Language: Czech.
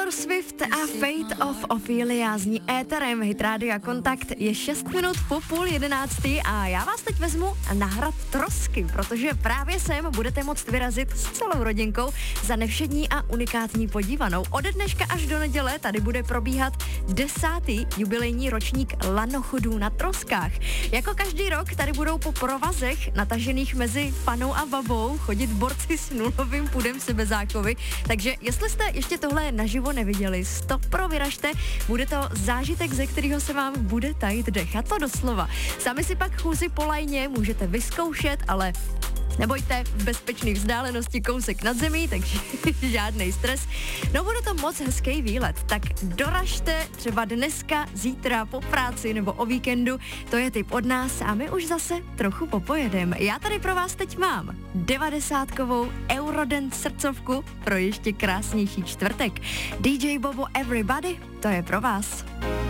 Taylor Swift a Fate of Ophelia zní éterem Hit Rádia Kontakt. Je 6 minut po 10:30 a já vás teď vezmu na hrad Trosky, protože právě sem budete moct vyrazit s celou rodinkou za nevšední a unikátní podívanou. Ode dneška až do neděle tady bude probíhat 10. jubilejní ročník lanochodů na Troskách. Jako každý rok tady budou po provazech natažených mezi panou a babou chodit borci s nulovým pudem sebezáchovy, takže jestli jste ještě tohle naživo neviděli, stopro vyražte, bude to zážitek, ze kterého se vám bude tajit dech, a to doslova. Sami si pak chůzi po lajně můžete vyzkoušet, ale nebojte, v bezpečné vzdálenosti kousek nad zemí, takže žádnej stres. No bude to moc hezký výlet, tak doražte třeba dneska, zítra, po práci nebo o víkendu, to je tip od nás a my už zase trochu popojedeme. Já tady pro vás teď mám 90kovou Eurodance srdcovku pro ještě krásnější čtvrtek. DJ Bobo Everybody, to je pro vás.